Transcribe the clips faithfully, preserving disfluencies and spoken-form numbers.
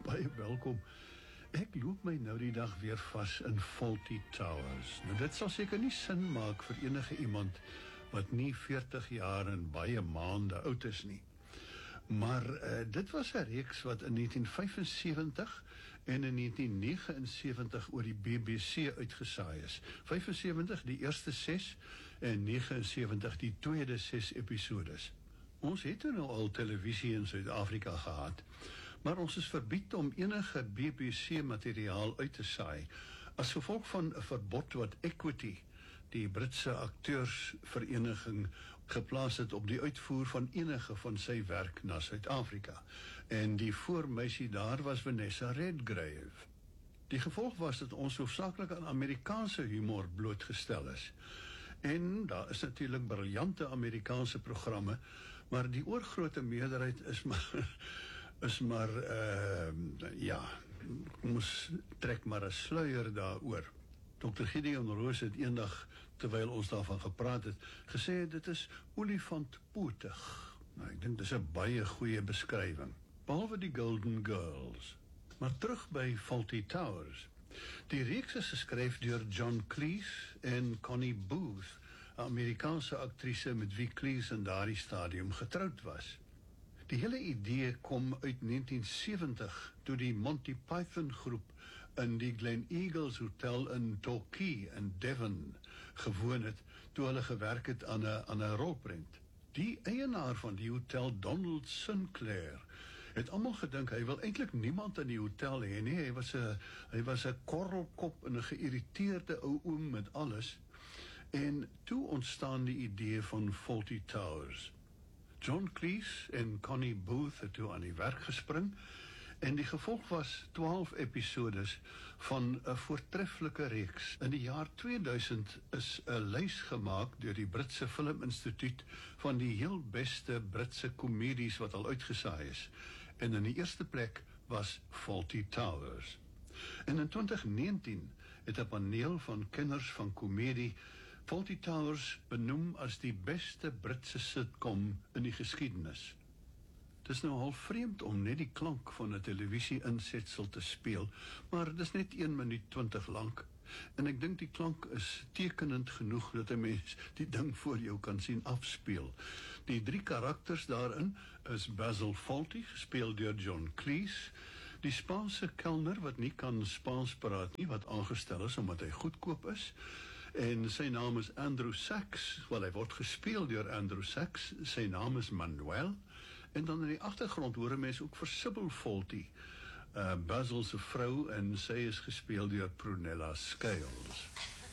baie welkom. Ek loop my nou die dag weer vas in Fawlty Towers. Nou dit sal seker nie sin maak vir enige iemand wat nie veertig jaar en baie maande oud is nie. Maar uh, dit was 'n reeks wat in negentien vyf en sewentig en in negentien nege en sewentig oor die B B C uitgesaai is. vyf en sewentig die eerste ses en nege en sewentig die tweede ses episodes. Ons het nou al televisie in Suid-Afrika gehad, maar ons is verbied om enige B B C materiaal uit te saai, as gevolg van 'n verbod wat Equity, die Britse akteursvereniging, geplaas het op die uitvoer van enige van sy werk na Suid-Afrika. En die voormeisie daar was Vanessa Redgrave. Die gevolg was dat ons hoofsaaklik aan Amerikaanse humor blootgestel is. En daar is natuurlijk briljante Amerikaanse programme, maar die oorgrote meerderheid is maar, is maar, uh, ja, ons trek maar 'n sluier daaroor. dokter Gideon Roos het eendag, terwyl ons daarvan gepraat het, gesê dit is olifantpotig. Nou, ek dink dit is 'n baie goeie beskrywing, behalwe die Golden Girls. Maar terug by Fawlty Towers. Die reeks is geskryf deur John Cleese en Connie Booth, 'n Amerikaanse aktrise met wie Cleese in daardie stadium getroud was. Die hele idee kom uit negentien sewentig, toe die Monty Python groep in die Glen Eagles Hotel in Torquay in Devon gewoon het, toe hulle gewerk het aan 'n aan 'n rolprent. Die eienaar van die hotel, Donald Sinclair, het almal gedink hy wil eintlik niemand in die hotel hê nie. Hy was 'n hy was 'n korrelkop en 'n geïrriteerde ou oom met alles. En toe ontstaan die idee van Fawlty Towers. John Cleese en Connie Booth het toe aan die werk gespring, en die gevolg was twaalf episodes van 'n voortreffelike reeks. In die jaar tweeduisend is 'n lys gemaak deur die Britse Filminstituut van die heel beste Britse komedies wat al uitgesaai is. En in die eerste plek was Fawlty Towers. En in twintig negentien het 'n paneel van kenners van komedie Fawlty Towers benoem as die beste Britse sitcom in die geskiedenis. Het is nou al vreemd om net die klank van 'n televisie-insetsel te speel, maar dit is net een minuut twintig lank, en ek dink die klank is tekenend genoeg dat 'n mens die ding voor jou kan sien afspeel. Die drie karakters daarin is Basil Fawlty, gespeel deur John Cleese, die Spaanse kelner wat nie kan Spaans praat nie, wat aangestel is omdat hy goedkoop is, en sy naam is Andrew Sachs, wel hy word gespeel deur Andrew Sachs, sy naam is Manuel, en dan in die agtergrond hoor 'n mens ook vir Sybil Fawlty, uh, Basil se vrou, en sy is gespeel deur Prunella Scales.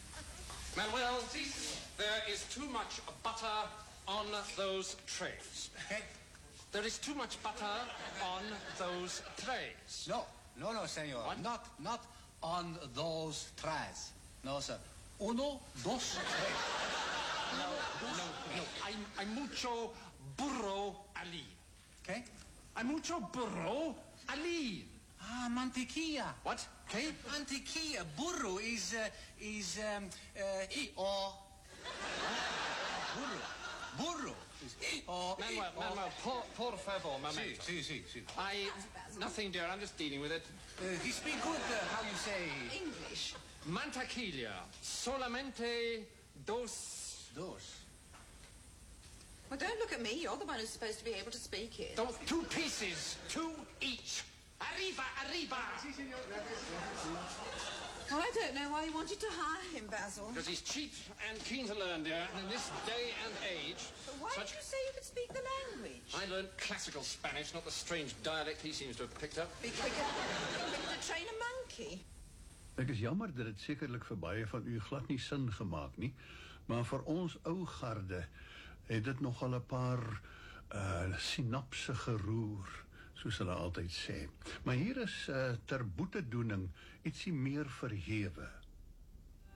Manuel, there is too much butter on those trays. Okay. There is too much butter on those trays. No, no, no, senor. What? Not, not on those trays. No, sir. Uno, dos, tres. No, no, no. I'm, I'm mucho burro ali. Okay? I'm mucho burro ali. Ah, mantequilla. What? Okay? Mantequilla. Burro is, uh, is, um, uh, I O. Burro. Burro. Is O. Manuel, Manuel, por, por favor, momento. Si, si, si, si. I, nothing, dear, I'm just dealing with it. Uh, he speak good, uh, how you say? English. Mantequilla. Solamente dos. Dos. Well, don't look at me. You're the one who's supposed to be able to speak it. Those two pieces, two each. Arriba, arriba. Well, I don't know why you wanted to hire him, Basil. Because he's cheap and keen to learn, dear. And in this day and age... But why such... did you say you could speak the language? I learned classical Spanish, not the strange dialect he seems to have picked up. Be quicker. Quicker to train a monkey. Ek is jammer dat het sekerlik vir baie van u glad nie sin gemaak nie, maar vir ons ou garde het dit nogal 'n paar uh, sinapse geroer, soos hulle altyd sê. Maar hier is uh, ter boetedoening ietsie meer verhewe.